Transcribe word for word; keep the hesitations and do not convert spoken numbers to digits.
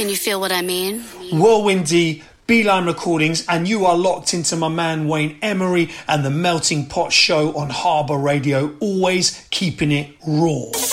Can you feel what I mean? Whirlwindy, Beeline Recordings, and you are locked into my man Wayne Emery and the Melting Pot Show on Harbour Radio, always keeping it raw.